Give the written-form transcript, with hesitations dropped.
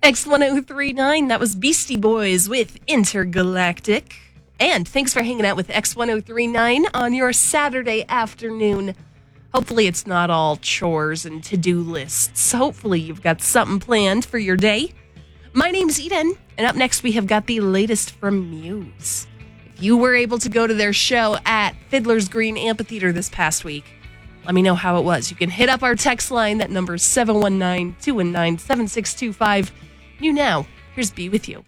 X1039, that was Beastie Boys with Intergalactic. And thanks for hanging out with X1039 on your Saturday afternoon. Hopefully it's not all chores and to-do lists. Hopefully you've got something planned for your day. My name's Eden, and up next we have got the latest from Muse. If you were able to go to their show at Fiddler's Green Amphitheater this past week, let me know how it was. You can hit up our text line. That number is 719-219-7625. Now, here's Be With You.